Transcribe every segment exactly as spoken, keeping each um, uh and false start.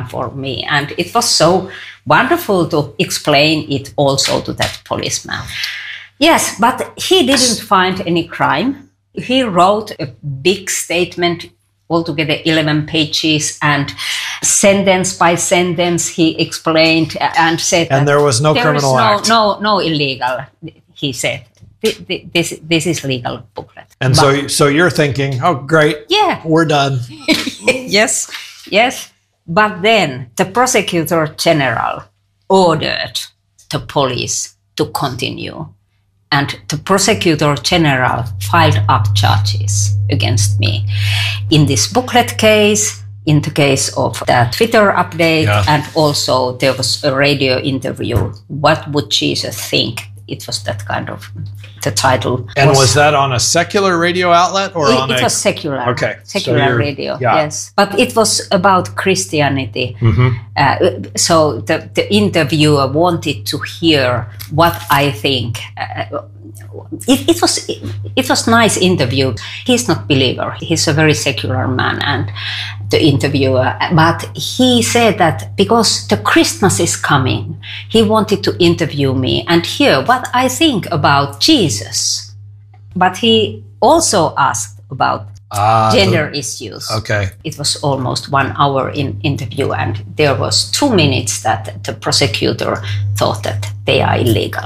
for me. And it was so wonderful to explain it also to that policeman. Yes, but he didn't find any crime. He wrote a big statement, altogether eleven pages, and sentence by sentence he explained and said and that there was no there criminal is no, act. no, no illegal, he said. This, this is legal booklet. And but, so, so you're thinking, oh, great, yeah, we're done. Yes, yes. But then the prosecutor general ordered the police to continue. And the prosecutor general filed up charges against me in this booklet case, in the case of the Twitter update, yeah. and also there was a radio interview. What would Jesus think? It was that kind of, the title. And was, was that on a secular radio outlet or it, on it a... was secular. Okay. Secular so radio, yeah. yes. But it was about Christianity. Mm-hmm. Uh, so the, the interviewer wanted to hear what I think. Uh, it, it was it, it was nice interview. He's not believer. He's a very secular man, and the interviewer. But he said that because the Christmas is coming, he wanted to interview me and hear what I think about Jesus. But he also asked about ah, gender the, issues. Okay. It was almost one hour in interview, and there was two minutes that the prosecutor thought that they are illegal.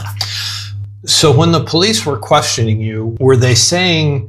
So when the police were questioning you, were they saying,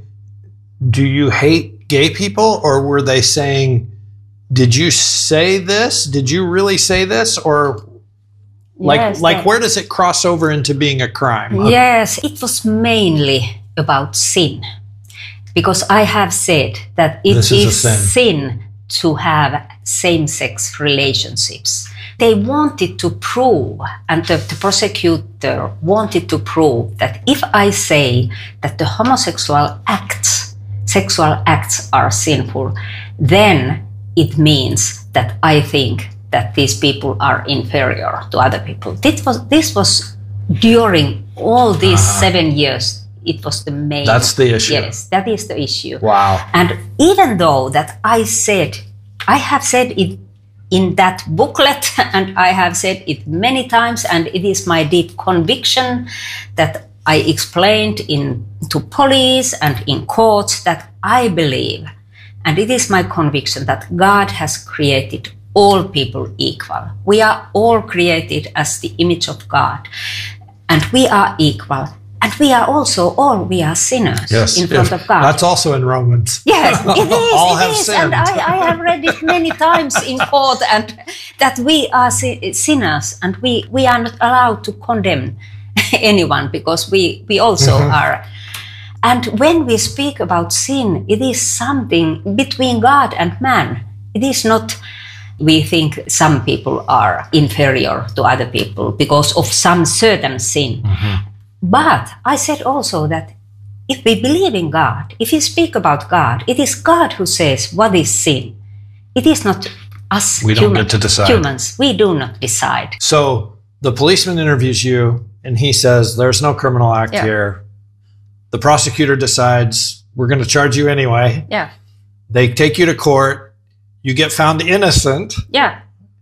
do you hate gay people? Or were they saying, did you say this? Did you really say this? Or like, yes, like that, where does it cross over into being a crime? Yes, it was mainly about sin. Because I have said that it this is, is a sin. sin to have same-sex relationships. They wanted to prove, and the, the prosecutor wanted to prove that if I say that the homosexual acts, sexual acts are sinful, then it means that I think that these people are inferior to other people. This was, this was during all these uh-huh. seven years. It was the main. That's the issue. Yes, that is the issue. Wow. And even though that I said, I have said it in that booklet, and I have said it many times, and it is my deep conviction that I explained in to police and in courts that I believe, and it is my conviction that God has created all people equal. We are all created as the image of God, and we are equal. And we are also all, we are sinners yes, in front yes. of God. That's also in Romans. Yes, it is, all it have is. sinned. And I, I have read it many times in court, and that we are sinners, and we, we are not allowed to condemn anyone because we, we also mm-hmm. are. And when we speak about sin, it is something between God and man. It is not, we think some people are inferior to other people because of some certain sin. Mm-hmm. But I said also that if we believe in God, if we speak about God, it is God who says what is sin. It is not us we don't human, get to decide. humans. We do not decide. So the policeman interviews you and he says, there's no criminal act yeah. here. The prosecutor decides, we're going to charge you anyway. Yeah. They take you to court. You get found innocent. Yeah.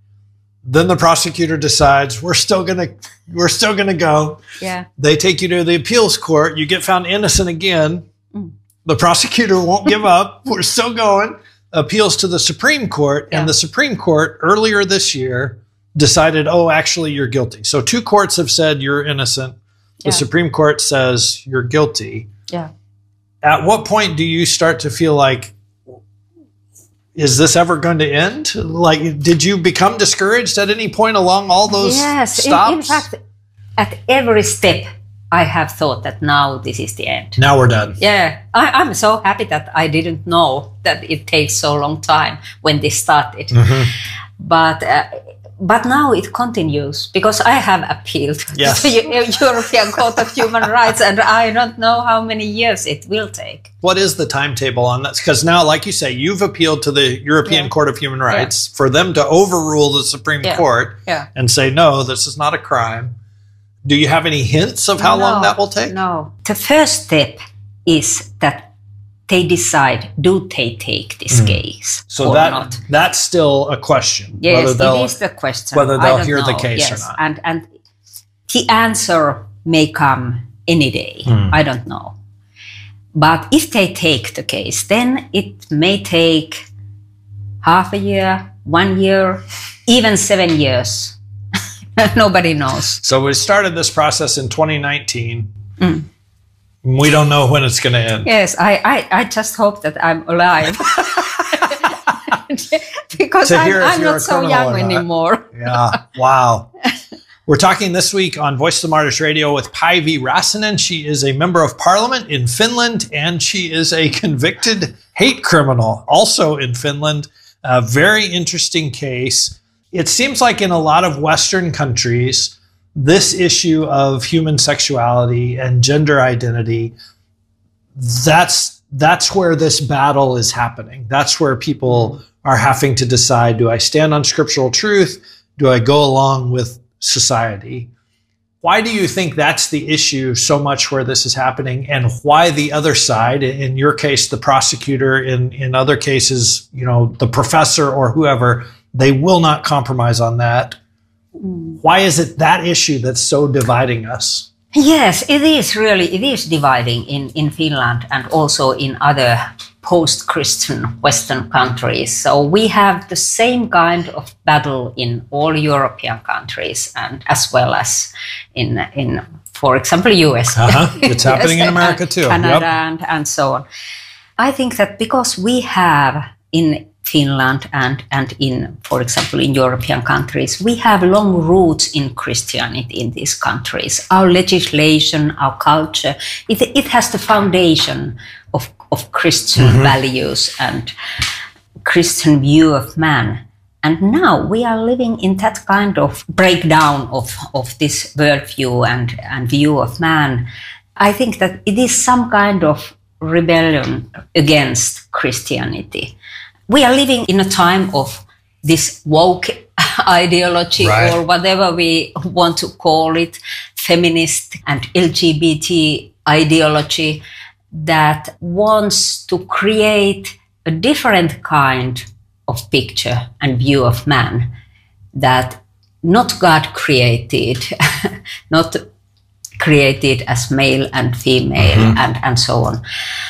Then the prosecutor decides we're still gonna we're still gonna go. Yeah. They take you to the appeals court. You get found innocent again. Mm. The prosecutor won't give up. We're still going. Appeals to the Supreme Court, yeah. and the Supreme Court earlier this year decided, oh, actually you're guilty. So two courts have said you're innocent. The yeah. Supreme Court says you're guilty. Yeah. At what point do you start to feel like, is this ever going to end? Like, did you become discouraged at any point along all those yes, stops? In, in fact, at every step, I have thought that now this is the end. Now we're done. Yeah, I, I'm so happy that I didn't know that it takes so long time when this started. Mm-hmm. But uh, but now it continues because I have appealed yes. to the European Court of Human Rights, and I don't know how many years it will take. What is the timetable on this? Because now, like you say, you've appealed to the European yeah. Court of Human Rights yeah. for them to overrule the Supreme yeah. Court yeah. and say, no, this is not a crime. Do you have any hints of how no, long that will take? No. The first step is that they decide, do they take this mm. case so or that, not? That's still a question. Yes, it is the question. Whether they'll hear know. the case yes. or not. And, and the answer may come any day. Mm. I don't know. But if they take the case, then it may take half a year, one year, even seven years. Nobody knows. So we started this process in twenty nineteen. Mm. We don't know when it's going to end. Yes, I, I, I just hope that I'm alive. Because I'm, I'm not so young anymore. Yeah, wow. We're talking this week on Voice of the Martyrs Radio with Päivi Räsänen. She is a member of parliament in Finland, and she is a convicted hate criminal, also in Finland. A very interesting case. It seems like in a lot of Western countries, this issue of human sexuality and gender identity, that's that's where this battle is happening. That's where people are having to decide, do I stand on scriptural truth? Do I go along with society? Why do you think that's the issue so much where this is happening, and why the other side, in your case, the prosecutor, in, in other cases, you know, the professor or whoever, they will not compromise on that? Why is it that issue that's so dividing us? Yes, it is really, it is dividing in, in Finland and also in other post-Christian Western countries. So we have the same kind of battle in all European countries, and as well as in, in for example, U S. Uh-huh. It's happening yes, in America too. Canada yep. and, and so on. I think that because we have in Finland and, and in, for example, in European countries, we have long roots in Christianity in these countries. Our legislation, our culture, it, it has the foundation of, of Christian mm-hmm. values and Christian view of man. And now we are living in that kind of breakdown of, of this worldview and, and view of man. I think that it is some kind of rebellion against Christianity. We are living in a time of this woke ideology, right, or whatever we want to call it, feminist and L G B T ideology that wants to create a different kind of picture and view of man that not God created, not created as male and female, mm-hmm. and, and so on.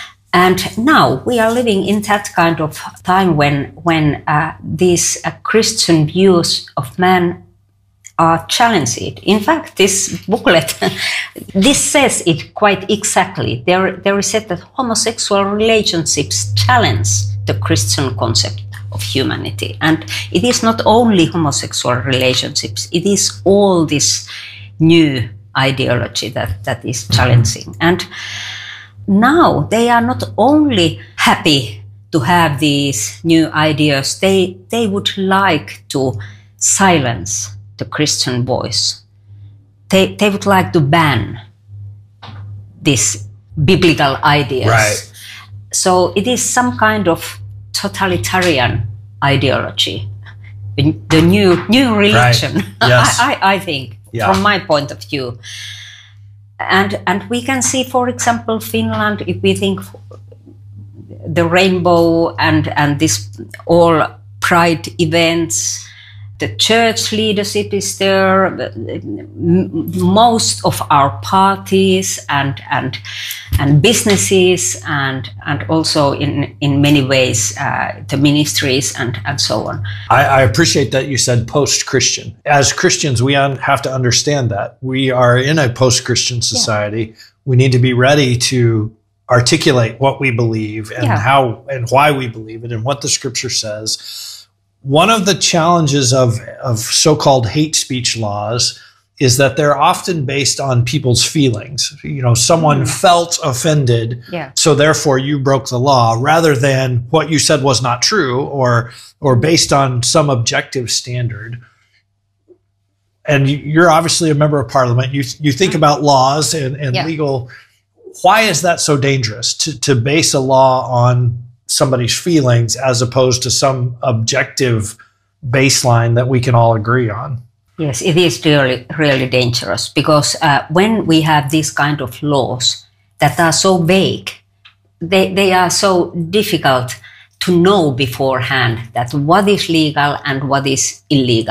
And now we are living in that kind of time when when uh, these uh, Christian views of man are challenged. In fact, this booklet, this says it quite exactly. There, there is said that homosexual relationships challenge the Christian concept of humanity. And it is not only homosexual relationships, it is all this new ideology that, that is challenging. And now they are not only happy to have these new ideas, they, they would like to silence the Christian voice. They, they would like to ban these biblical ideas. Right. So it is some kind of totalitarian ideology, the new new religion, right. Yes. I, I, I think, yeah. from my point of view. And and we can see, for example, Finland, if we think the rainbow and, and this all pride events, the church leadership is there, most of our parties and and and businesses and and also in in many ways uh, the ministries and and so on. I, I appreciate that you said post-Christian. As Christians, we un- have to understand that we are in a post-Christian society. Yeah. We need to be ready to articulate what we believe and yeah. how and why we believe it and what the Scripture says. One of the challenges of, of so-called hate speech laws is that they're often based on people's feelings. You know, someone mm. felt offended, yeah. so therefore you broke the law, rather than what you said was not true or or based on some objective standard. And you're obviously a member of parliament. You you think about laws and, and yeah. legal. Why is that so dangerous to, to base a law on somebody's feelings as opposed to some objective baseline that we can all agree on? Yes, it is really, really dangerous because uh, when we have these kind of laws that are so vague, they, they are so difficult to know beforehand that what is legal and what is illegal.